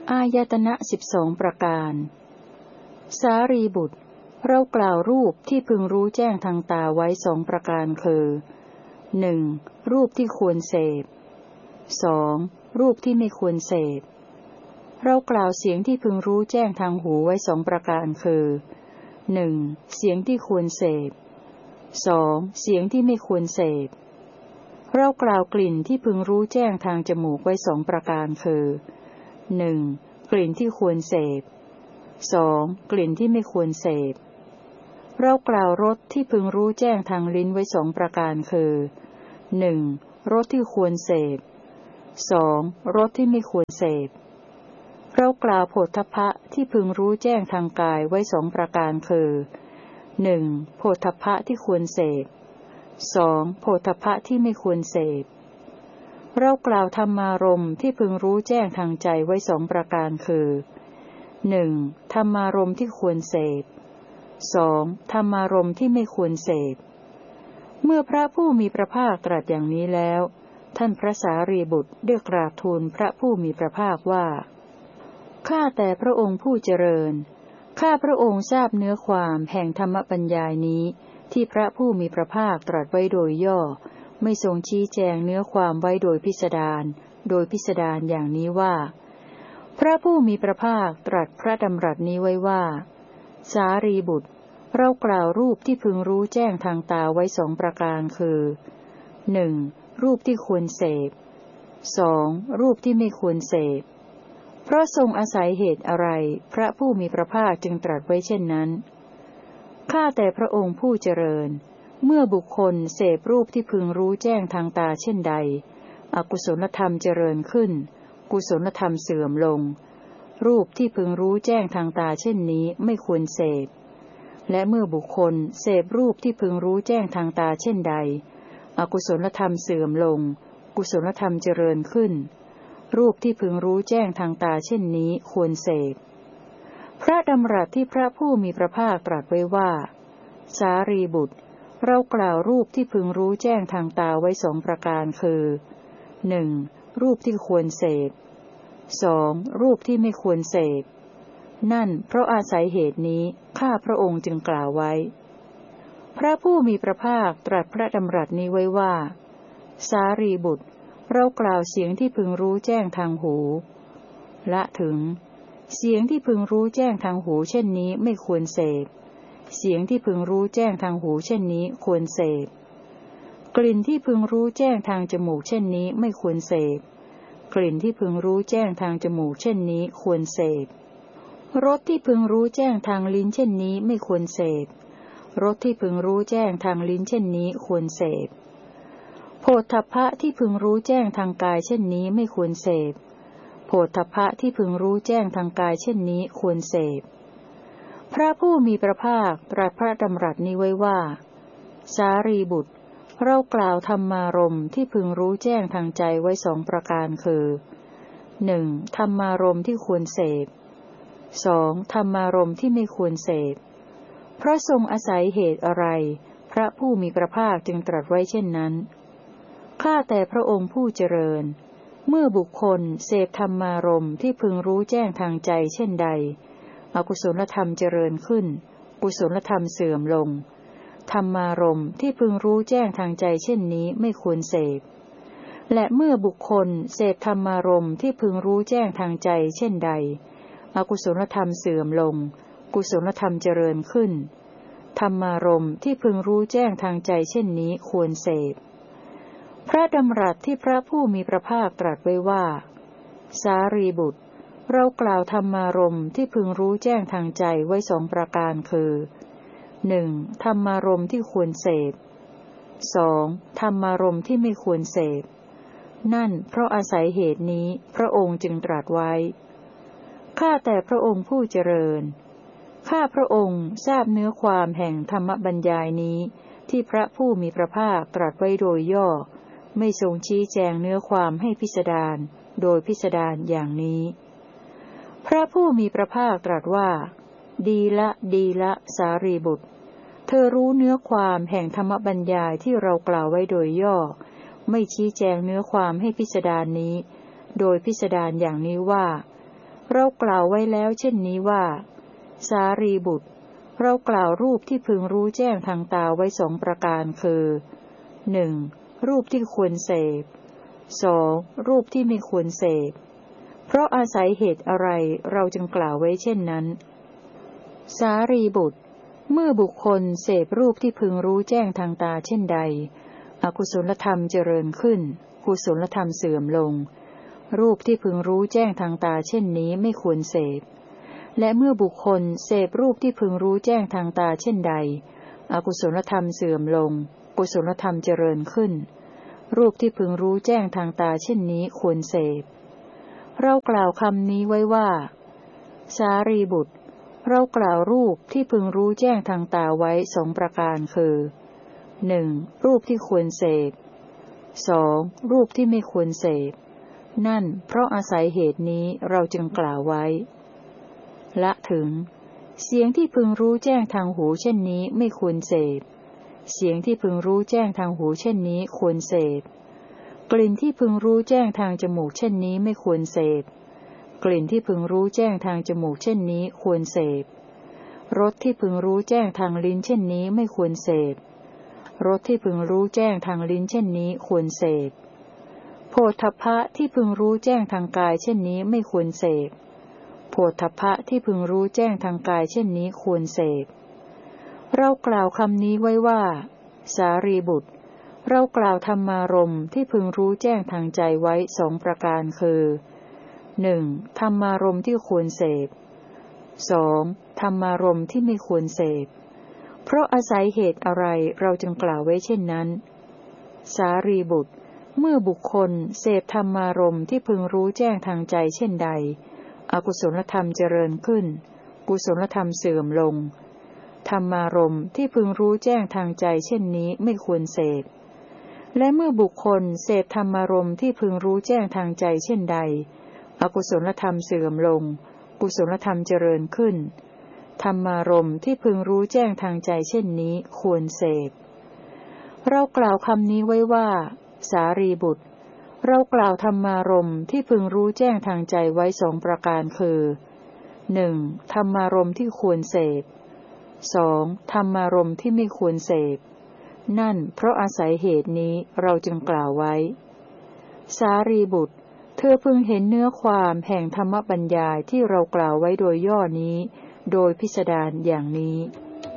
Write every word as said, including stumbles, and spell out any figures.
อายตนะสิบสองประการสารีบุตรเรากล่าวรูปที่พึงรู้แจ้งทางตาไว้สองประการคือหนึ่งรูปที่ควรเสพสองรูปที่ไม่ควรเสพเรากล่าวเสียงที่พึงรู้แจ้งทางหูไว้สองประการคือหนึ่งเสียงที่ควรเสพสองเสียงที่ไม่ควรเสพเรากล่าวกลิ่นที่พึงรู้แจ้งทางจมูกไว้สองประการคือหนึ่งกลิ่นที่ควรเสพสองกลิ่นที่ไม่ควรเสพเรากล่าวรสที่พึงรู้แจ้งทางลิ้นไว้สองประการคือหนึ่งรสที่ควรเสพสองรสที่ไม่ควรเสพเรากล่าวโผฏฐัพพะที่พึงรู้แจ้งทางกายไว้สองประการคือหนึ่งโผฏฐัพพะที่ควรเสพสองโผฏฐัพพะที่ไม่ควรเสพเรากล่าวธรรมารมณ์ที่พึงรู้แจ้งทางใจไว้สองประการคือหนึ่งธรรมารมณ์ที่ควรเสพสองธรรมารมณ์ที่ไม่ควรเสพเมื่อพระผู้มีพระภาคตรัสอย่างนี้แล้วท่านพระสารีบุตรได้กราบทูลพระผู้มีพระภาคว่าข้าแต่พระองค์ผู้เจริญข้าพระองค์ทราบเนื้อความแห่งธรรมบรรยายนี้ที่พระผู้มีพระภาคตรัสไว้โดยย่อไม่ทรงชี้แจงเนื้อความไว้โดยพิสดารโดยพิสดารอย่างนี้ว่าพระผู้มีพระภาคตรัสพระดำรัสนี้ไว้ว่าสารีบุตรเรากล่าวรูปที่พึงรู้แจ้งทางตาไว้สองประการคือหนึ่งรูปที่ควรเสพสองรูปที่ไม่ควรเสพเพราะทรงอาศัยเหตุอะไรพระผู้มีพระภาคจึงตรัสไว้เช่นนั้นข้าแต่พระองค์ผู้เจริญเมื่อบุคคลเสพรูปที่พึงรู้แจ้งทางตาเช่นใดอกุศลธรรมเจริญขึ้นกุศลธรรมเสื่อมลงรูปที่พึงรู้แจ้งทางตาเช่นนี้ไม่ควรเสพและเมื่อบุคคลเสพรูปที่พึงรู้แจ้งทางตาเช่นใดอกุศลธรรมเสื่อมลงกุศลธรรมเจริญขึ้นรูปที่พึงรู้แจ้งทางตาเช่นนี้ควรเสพพระดำรัสที่พระผู้มีพระภาคตรัสไว้ว่าสารีบุตรเรากล่าวรูปที่พึงรู้แจ้งทางตาไว้สองประการคือหนึ่งรูปที่ควรเสพสองรูปที่ไม่ควรเสพนั่นเพราะอาศัยเหตุนี้ข้าพระองค์จึงกล่าวไว้พระผู้มีพระภาคตรัสพระดำรัสนี้ไว้ว่าสารีบุตรเรากล่าวเสียงที่พึงรู้แจ้งทางหูละถึงเสียงที่พึงรู้แจ้งทางหูเช่นนี้ไม่ควรเสพเสียงที่พึงรู้แจ้งทางหูเช่นนี้ควรเสพกลิ่นที่พึงรู้แจ้งทางจมูกเช่นนี้ไม่ควรเสพกลิ่นที่พึงรู้แจ้งทางจมูกเช่นนี้ควรเสพรสที่พึงรู้แจ้งทางลิ้นเช่นนี้ไม่ควรเสพรสที่พึงรู้แจ้งทางลิ้นเช่นนี้ควรเสพโผฏฐัพพะที่พึงรู้แจ้งทางกายเช่นนี้ไม่ควรเสพโผฏฐัพพะที่พึงรู้แจ้งทางกายเช่นนี้ควรเสพพระผู้มีพระภาคตรัสพระดำรัสนี้ไว้ว่าสารีบุตรเรากล่าวธรรมารมณ์ที่พึงรู้แจ้งทางใจไว้สองประการคือหนึ่งธรรมารมณ์ที่ควรเสพสองธรรมารมณ์ที่ไม่ควรเสพเพราะทรงอาศัยเหตุอะไรพระผู้มีพระภาคจึงตรัสไว้เช่นนั้นข้าแต่พระองค์ผู้เจริญเมื่อบุคคลเสพธรรมารมณ์ที่พึงรู้แจ้งทางใจเช่นใดอกุศลธรรมเจริญขึ้นกุศลธรรมเสื่อมลงธรรมารมณ์ที่พึงรู้แจ้งทางใจเช่นนี้ไม่ควรเสพและเมื่อบุคคลเสพธรรมารมณ์ที่พึงรู้แจ้งทางใจเช่นใดอกุศลธรรมเสื่อมลงกุศลธรรมเจริญขึ้นธรรมารมณ์ที่พึงรู้แจ้งทางใจเช่นนี้ควรเสพพระดำรัสที่พระผู้มีพระภาคตรัสไว้ว่าสารีบุตรเรากล่าวธรรมารมณ์ที่พึงรู้แจ้งทางใจไว้สองประการคือหนึ่งธรรมารมณ์ที่ควรเสพสองธรรมารมณ์ที่ไม่ควรเสพนั่นเพราะอาศัยเหตุนี้พระองค์จึงตรัสไว้ข้าแต่พระองค์ผู้เจริญข้าพระองค์ทราบเนื้อความแห่งธรรมบรรยายนี้ที่พระผู้มีพระภาคตรัสไว้โดยย่อไม่ทรงชี้แจงเนื้อความให้พิสดารโดยพิสดารอย่างนี้พระผู้มีพระภาคตรัสว่าดีละดีละสารีบุตรเธอรู้เนื้อความแห่งธรรมบรรยายที่เรากล่าวไว้โดยย่อไม่ชี้แจงเนื้อความให้พิสดารนี้โดยพิสดารอย่างนี้ว่าเรากล่าวไว้แล้วเช่นนี้ว่าสารีบุตรเรากล่าวรูปที่พึงรู้แจ้งทางตาไว้สองประการคือหนึ่งรูปที่ควรเสพสองรูปที่ไม่ควรเสพเพราะอาศัยเหตุอะไรเราจึงกล่าวไว้เช่นนั้นสารีบุตรเมื่อบุคคลเสพรูปที่พึงรู้แจ้งทางตาเช่นใดอกุศลธรรมเจริญขึ้นกุศลธรรมเสื่อมลงรูปที่พึงรู้แจ้งทางตาเช่นนี้ไม่ควรเสพและเมื่อบุคคลเสพรูปที่พึงรู้แจ้งทางตาเช่นใดอกุศลธรรมเสื่อมลงกุศลธรรมเจริญขึ้นรูปที่พึงรู้แจ้งทางตาเช่นนี้ควรเสพเรากล่าวคำนี้ไว้ว่าสารีบุตรเรากล่าวรูปที่พึงรู้แจ้งทางตาไว้สองประการคือหนึ่งรูปที่ควรเสพสองรูปที่ไม่ควรเสพนั่นเพราะอาศัยเหตุนี้เราจึงกล่าวไว้ละถึงเสียงที่พึงรู้แจ้งทางหูเช่นนี้ไม่ควรเสพเสียงที่พึงรู้แจ้งทางหูเช่นนี้ควรเสพกลิ่นที่พึงรู้แจ้งทางจมูกเช่นนี้ไม่ควรเสพกลิ่นที่พึงรู้แจ้งทางจมูกเช่นนี้ควรเสพรสที่พึงรู้แจ้งทางลิ้นเช่นนี้ไม่ควรเสพรสที่พึงรู้แจ้งทางลิ้นเช่นนี้ควรเสพโผฏฐัพพะที่พึงรู้แจ้งทางกายเช่นนี้ไม่ควรเสพโผฏฐัพพะที่พึงรู้แจ้งทางกายเช่นนี้ควรเสพเรากล่าวคำนี้ไว้ว่าสารีบุตรเรากล่าวธรรมารมณ์ที่พึงรู้แจ้งทางใจไว้สองประการคือหนึ่งธรรมารมณ์ที่ควรเสพสองธรรมารมณ์ที่ไม่ควรเสพเพราะอาศัยเหตุอะไรเราจึงกล่าวไว้เช่นนั้นสารีบุตรเมื่อบุคคลเสพธรรมารมณ์ที่พึงรู้แจ้งทางใจเช่นใดอกุศลธรรมเจริญขึ้นกุศลธรรมเสื่อมลงธรรมารมณ์ที่พึงรู้แจ้งทางใจเช่นนี้ไม่ควรเสพและเมื่อบุคคลเสพธรรมารมณ์ที่พึงรู้แจ้งทางใจเช่นใดอกุศลธรรมเสื่อมลงกุศลธรรมเจริญขึ้นธรรมารมณ์ที่พึงรู้แจ้งทางใจเช่นนี้ควรเสพเรากล่าวคำนี้ไว้ว่าสารีบุตรเรากล่าวธรรมารมณ์ที่พึงรู้แจ้งทางใจไว้สองประการคือหนึ่งธรรมารมณ์ที่ควรเสพสองธรรมารมณ์ที่ไม่ควรเสพนั่นเพราะอาศัยเหตุนี้เราจึงกล่าวไว้สารีบุตรเธอพึงเห็นเนื้อความแห่งธรรมบัญญายที่เรากล่าวไว้โดยย่อนี้โดยพิสดารอย่างนี้